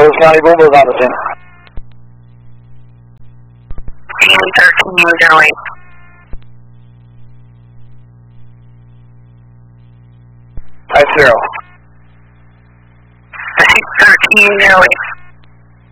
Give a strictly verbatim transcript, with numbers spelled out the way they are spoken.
Douglas County Boulevard Robinson. thirteen zero eight. Five zero. thirteen zero eight.